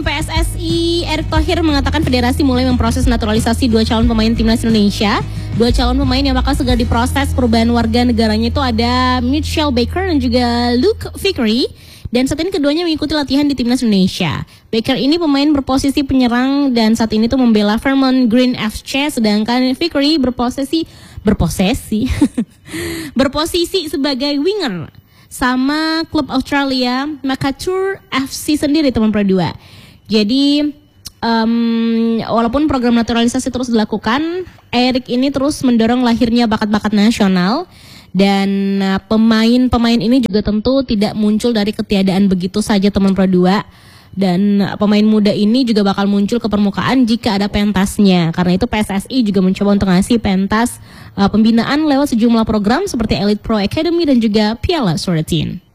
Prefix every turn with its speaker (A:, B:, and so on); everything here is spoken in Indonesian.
A: PSSI Erick Thohir mengatakan federasi mulai memproses naturalisasi 2 calon pemain timnas Indonesia. 2 calon pemain yang bakal segera diproses perubahan warga negaranya itu ada Mitchell Baker dan juga Luke Vickery. Dan saat ini keduanya mengikuti latihan di timnas Indonesia. Baker ini pemain berposisi penyerang dan saat ini tuh membela Vermont Green FC, sedangkan Vickery berposisi sebagai winger sama klub Australia Macarthur FC sendiri, teman Pro 2. Jadi walaupun program naturalisasi terus dilakukan, Erick ini terus mendorong lahirnya bakat-bakat nasional. Dan pemain-pemain ini juga tentu tidak muncul dari ketiadaan begitu saja, teman Pro 2. Dan pemain muda ini juga bakal muncul ke permukaan jika ada pentasnya. Karena itu PSSI juga mencoba untuk ngasih pentas pembinaan lewat sejumlah program seperti Elite Pro Academy dan juga Piala Suratin.